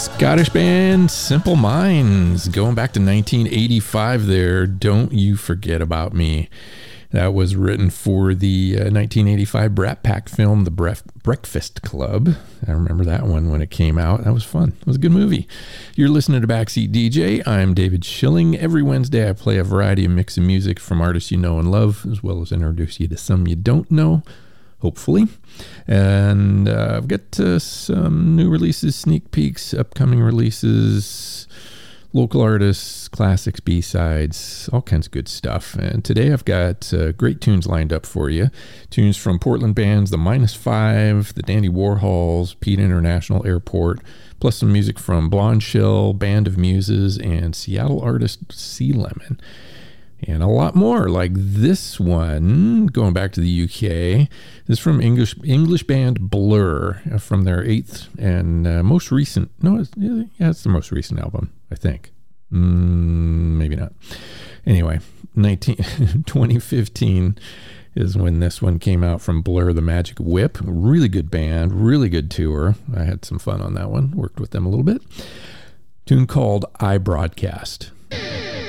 Scottish band Simple Minds, going back to 1985 there, Don't You Forget About Me. That was written for the 1985 Brat Pack film, The Breakfast Club. I remember that one when it came out. That was fun. It was a good movie. You're listening to Backseat DJ. I'm David Schilling. Every Wednesday I play a variety of mix of music from artists you know and love, as well as introduce you to some you don't know, hopefully. And I've got some new releases, sneak peeks, upcoming releases, local artists, classics, B-sides, all kinds of good stuff. And today I've got great tunes lined up for you. Tunes from Portland bands, the Minus Five, the Dandy Warhols, Pete International Airport, plus some music from Blonde Shell, Band of Muses, and Seattle artist Sea Lemon. And a lot more, like this one, going back to the UK. This is from English band Blur, from their 8th and most recent, it's the most recent album, I think. Maybe not. Anyway, 2015 is when this one came out from Blur, The Magic Whip. Really good band, really good tour. I had some fun on that one, worked with them a little bit. Tune called I Broadcast.